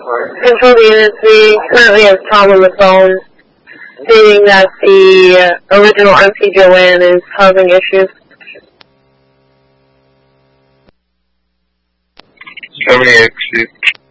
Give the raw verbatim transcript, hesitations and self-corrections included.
Control the unit three currently has problem with phone, stating that the uh, original M C Joanne is causing issues. seventy-eight, Steve.